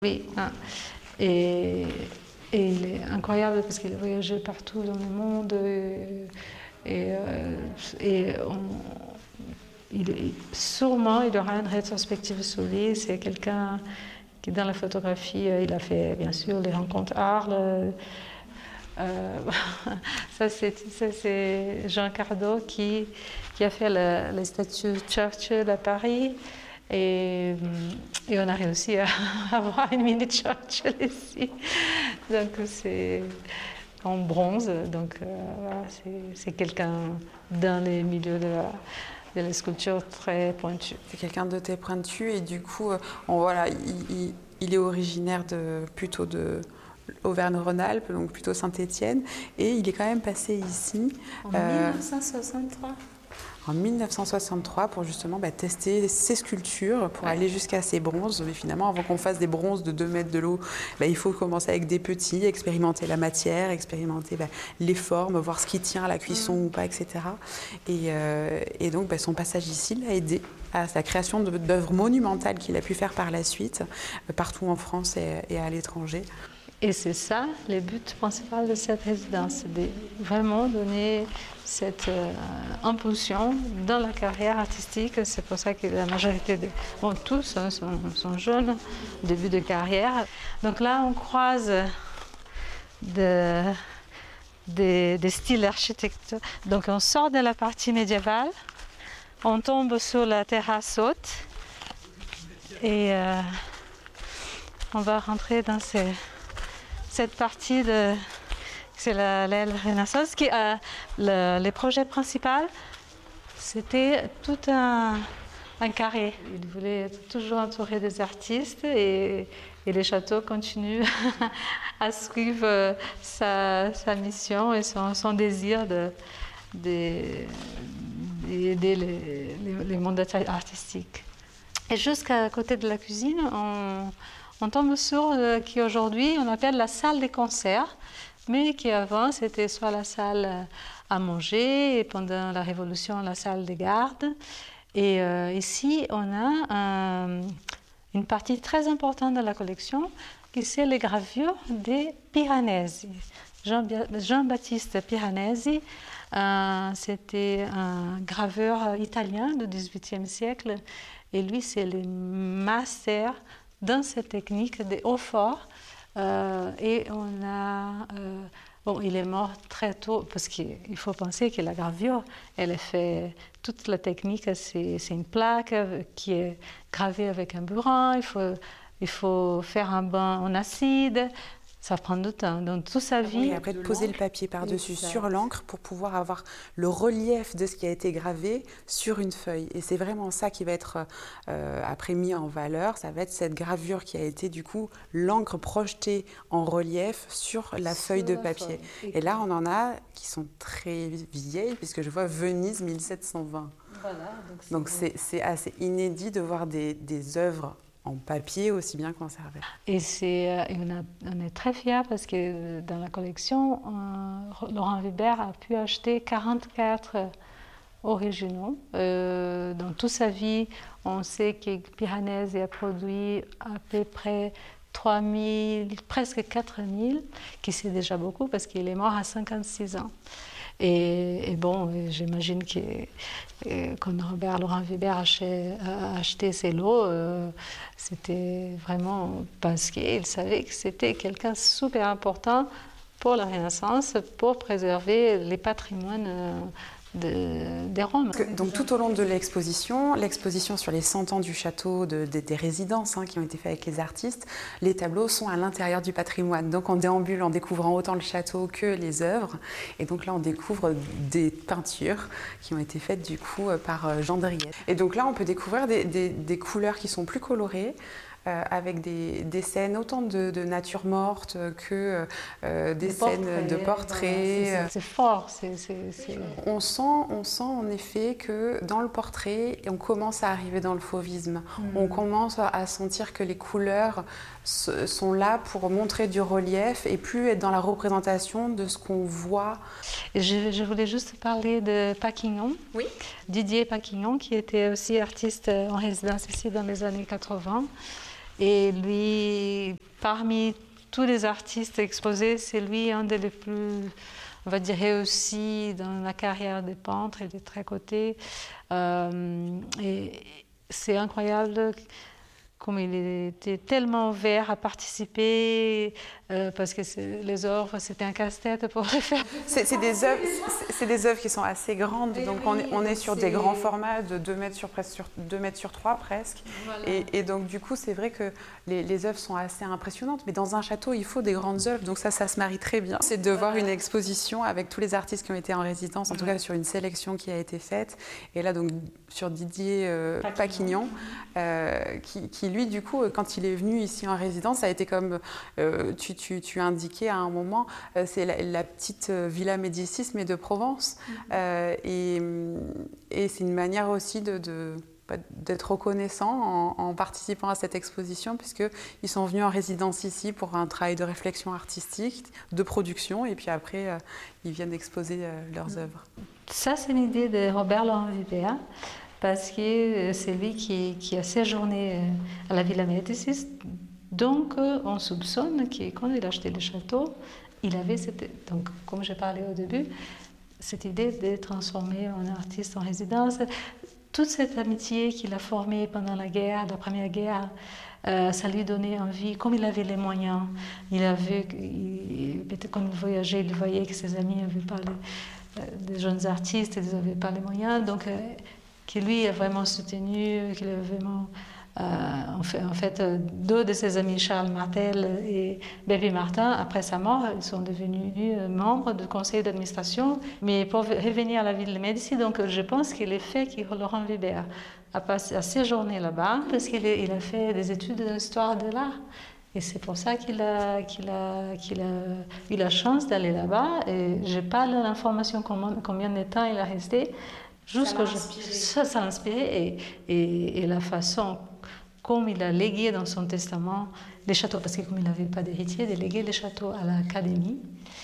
Oui, et, et il est incroyable parce qu'il a voyagé partout dans le monde et, sûrement il aura une rétrospective sur lui. C'est quelqu'un qui dans la photographie, il a fait bien sûr les rencontres Arles. Ça c'est Jean Cardot qui a fait la statue Churchill à Paris. Et on a réussi à avoir une mini Churchill ici. Donc c'est en bronze. Donc voilà, c'est quelqu'un dans les milieux de la sculpture très pointue. C'est quelqu'un de très pointu et du coup, voilà, il est originaire plutôt de Auvergne-Rhône-Alpes, donc plutôt Saint-Étienne, et il est quand même passé ici en 1963. En 1963 pour justement tester ses sculptures, pour aller jusqu'à ses bronzes. Mais finalement, avant qu'on fasse des bronzes de 2 mètres de l'eau, il faut commencer avec des petits, expérimenter la matière, expérimenter les formes, voir ce qui tient à la cuisson ou pas, etc. Et donc son passage ici l'a aidé à sa création d'œuvres monumentales qu'il a pu faire par la suite, partout en France et à l'étranger. Et c'est ça le but principal de cette résidence, de vraiment donner cette impulsion dans la carrière artistique. C'est pour ça que la majorité tous sont jeunes, début de carrière. Donc là, on croise des styles architecturaux. Donc on sort de la partie médiévale, on tombe sur la terrasse haute et on va rentrer dans cette partie c'est l'aile Renaissance qui le projet principal, c'était tout un carré. Il voulait être toujours entouré des artistes et les châteaux continuent à suivre sa mission et son désir d'aider les mondes artistiques. Et jusqu'à côté de la cuisine, on tombe sur qui aujourd'hui on appelle la salle des concerts, mais qui avant c'était soit la salle à manger et pendant la Révolution la salle des gardes. Et ici on a une partie très importante de la collection qui c'est les gravures des Piranesi. Jean-Baptiste Piranesi, c'était un graveur italien du XVIIIe siècle et lui c'est le master dans cette technique des hauts forts. Et on a... il est mort très tôt parce qu'il faut penser que la gravure, elle est faite... Toute la technique, c'est une plaque qui est gravée avec un burin. Il faut faire un bain en acide. Ça prend du temps. Donc, toute sa vie... Et après, de poser le papier par-dessus sur l'encre pour pouvoir avoir le relief de ce qui a été gravé sur une feuille. Et c'est vraiment ça qui va être après mis en valeur. Ça va être cette gravure qui a été, du coup, l'encre projetée en relief sur la feuille de papier. Et là, on en a qui sont très vieilles, puisque je vois Venise 1720. Voilà, donc c'est assez inédit de voir des œuvres en papier aussi bien conservé. Et on est très fiers parce que dans la collection, Laurent Weber a pu acheter 44 originaux. Dans toute sa vie, on sait que Piranesi a produit à peu près 3000, presque 4000, qui c'est déjà beaucoup parce qu'il est mort à 56 ans. Et j'imagine que quand Laurent Weber a acheté ces lots, c'était vraiment parce qu'il savait que c'était quelqu'un de super important pour la Renaissance, pour préserver les patrimoines des Roms. Donc tout au long de l'exposition sur les 100 ans du château, des résidences qui ont été faites avec les artistes, les tableaux sont à l'intérieur du patrimoine. Donc on déambule en découvrant autant le château que les œuvres. Et donc là on découvre des peintures qui ont été faites du coup par Jean Driette. Et donc là on peut découvrir des couleurs qui sont plus colorées, avec des scènes autant de nature morte que des scènes de portraits. Voilà, c'est fort. On sent en effet que dans le portrait, on commence à arriver dans le fauvisme. On commence à sentir que les couleurs sont là pour montrer du relief et plus être dans la représentation de ce qu'on voit. Je voulais juste parler de Paquignon. Oui. Didier Paquignon, qui était aussi artiste en résidence ici dans les années 80. Et lui, parmi tous les artistes exposés, c'est lui un des les plus, on va dire, réussis dans la carrière des peintres et des traicotés. Et c'est incroyable comme il était tellement ouvert à participer, parce que les œuvres, c'était un casse-tête pour les faire. C'est des œuvres qui sont assez grandes, donc on est sur des grands formats de 2 mètres sur 2 mètres sur 3 presque. Voilà. Et donc du coup, c'est vrai que les œuvres sont assez impressionnantes, mais dans un château, il faut des grandes œuvres, donc ça se marie très bien. C'est de voir une exposition avec tous les artistes qui ont été en résidence, en tout cas sur une sélection qui a été faite. Et là, donc sur Didier Paquignon, qui lui, du coup, quand il est venu ici en résidence, ça a été comme tu as indiqué à un moment, c'est la petite Villa Médicis, mais de Provence. Et c'est une manière aussi d'être reconnaissant en participant à cette exposition, puisqu'ils sont venus en résidence ici pour un travail de réflexion artistique, de production, et puis après, ils viennent exposer leurs œuvres. Ça, c'est une idée de Robert Laurent Vibert, parce que c'est lui qui a séjourné à la Villa Médicis. Donc, on soupçonne que quand il a acheté le château, il avait donc, comme j'ai parlé au début, cette idée de transformer un artiste en résidence. Toute cette amitié qu'il a formée pendant la Première Guerre, ça lui donnait envie, comme il avait les moyens. Il a vu, quand il voyageait, il voyait que ses amis n'avaient pas des jeunes artistes, ils n'avaient pas les moyens. Donc, que lui a vraiment soutenu, qu'il a vraiment... en fait, 2 de ses amis, Charles Martel et Baby Martin, après sa mort, ils sont devenus membres du conseil d'administration. Mais pour revenir à la ville de Médicis, donc je pense que l'effet que Laurent Vibert a séjourné là-bas, parce qu'il a fait des études d'histoire de l'art. Et c'est pour ça qu'il a eu la chance d'aller là-bas. Et je n'ai pas l'information combien de temps il a resté. Ça l'a inspiré. Et la façon comme il a légué dans son testament les châteaux, parce que comme il n'avait pas d'héritier, de léguer les châteaux à l'Académie,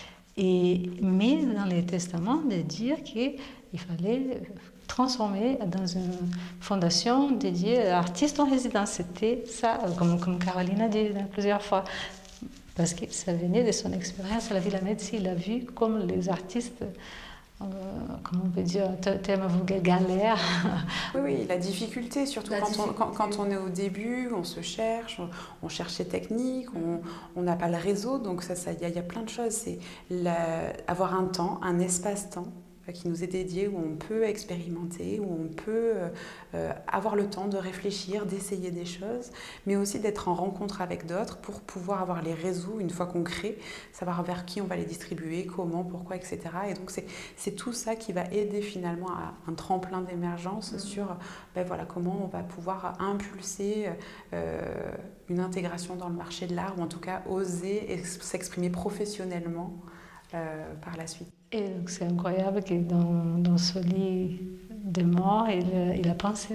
mais dans les testaments de dire qu'il fallait transformer dans une fondation dédiée à artistes en résidence. C'était ça, comme Caroline a dit plusieurs fois, parce que ça venait de son expérience à la Villa Médicis. Il a vu comme les artistes... comment on peut dire, terme vulgaire, galère. Oui, la difficulté, surtout quand on est au début, on se cherche, on cherche les techniques, on n'a pas le réseau, donc il y a plein de choses. C'est avoir un temps, un espace-temps qui nous est dédié, où on peut expérimenter, où on peut avoir le temps de réfléchir, d'essayer des choses, mais aussi d'être en rencontre avec d'autres pour pouvoir avoir les réseaux une fois qu'on crée, savoir vers qui on va les distribuer, comment, pourquoi, etc. Et donc c'est tout ça qui va aider finalement à un tremplin d'émergence sur comment on va pouvoir impulser une intégration dans le marché de l'art, ou en tout cas oser s'exprimer professionnellement par la suite. Et donc c'est incroyable que dans ce lit de mort, il a pensé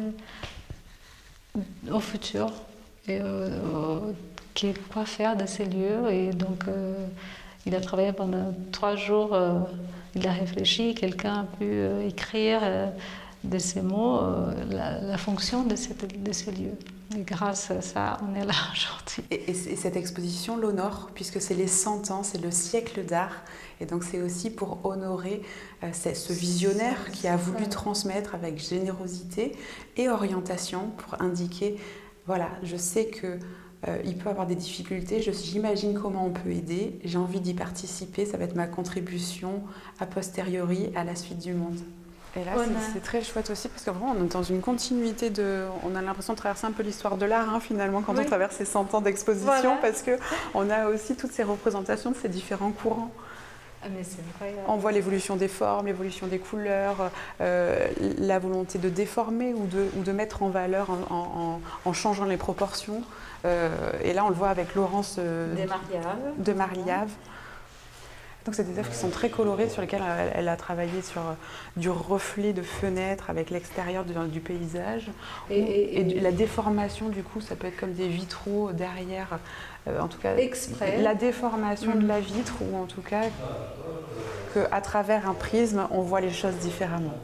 au futur et quoi faire de ces lieux. Et donc il a travaillé pendant 3 jours, il a réfléchi, quelqu'un a pu écrire de ces mots la fonction de ces lieux. Et grâce à ça, on est là aujourd'hui. Et cette exposition l'honore, puisque c'est les 100 ans, c'est le siècle d'art. Et donc c'est aussi pour honorer ce visionnaire qui a voulu transmettre avec générosité et orientation, pour indiquer, voilà, je sais qu'il peut avoir des difficultés, j'imagine comment on peut aider, j'ai envie d'y participer, ça va être ma contribution a posteriori à la suite du monde. Et là, c'est très chouette aussi, parce que vraiment, on est dans une continuité on a l'impression de traverser un peu l'histoire de l'art, finalement, quand on traverse ces 100 ans d'exposition, parce qu'on a aussi toutes ces représentations de ces différents courants. Ah, mais c'est incroyable. On voit l'évolution des formes, l'évolution des couleurs, la volonté de déformer ou de mettre en valeur en changeant les proportions. Et là, on le voit avec Laurence de Marliave. Donc c'est des œuvres qui sont très colorées, sur lesquelles elle a travaillé sur du reflet de fenêtres avec l'extérieur du paysage. Et la déformation, du coup, ça peut être comme des vitraux derrière, en tout cas exprès. La déformation de la vitre, ou en tout cas qu'à travers un prisme, on voit les choses différemment.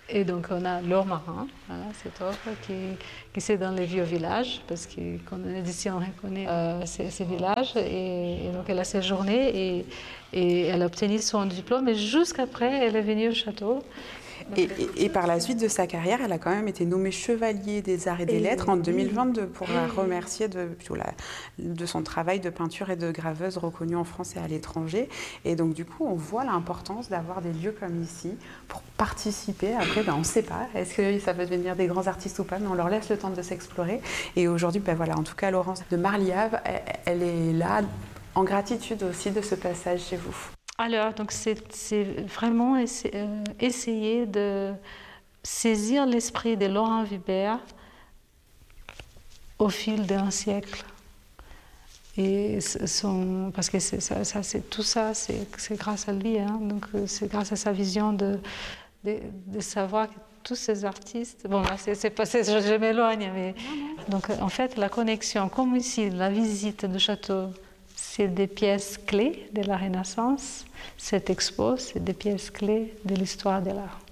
Et donc on a Laure Marin, voilà, cette œuvre qui c'est dans les vieux villages, parce qu'on est d'ici, on reconnaît ces villages. Et donc elle a séjourné et elle a obtenu son diplôme. Et jusqu'après, elle est venue au château. Et par la suite de sa carrière, elle a quand même été nommée chevalier des arts et des lettres en 2022 pour la remercier de son travail de peinture et de graveuse reconnu en France et à l'étranger. Et donc du coup, on voit l'importance d'avoir des lieux comme ici pour participer. Après, on ne sait pas, est-ce que ça va devenir des grands artistes ou pas, mais on leur laisse le temps de s'explorer. Et aujourd'hui, voilà, en tout cas, Laurence de Marliave, elle est là en gratitude aussi de ce passage chez vous. Alors, donc c'est vraiment essayer de saisir l'esprit de Laurent Vibert au fil d'un siècle. Et parce que tout ça, c'est grâce à lui. Hein, donc c'est grâce à sa vision de savoir que tous ces artistes... Bon, là, je m'éloigne, mais... Donc, en fait, la connexion, comme ici, la visite du château, c'est des pièces clés de la Renaissance. Cette expo, c'est des pièces clés de l'histoire de l'art.